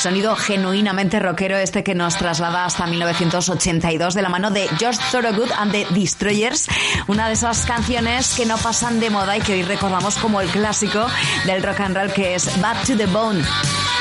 Sonido genuinamente rockero este que nos traslada hasta 1982 de la mano de George Thorogood and the Destroyers, una de esas canciones que no pasan de moda y que hoy recordamos como el clásico del rock and roll, que es Bad to the Bone.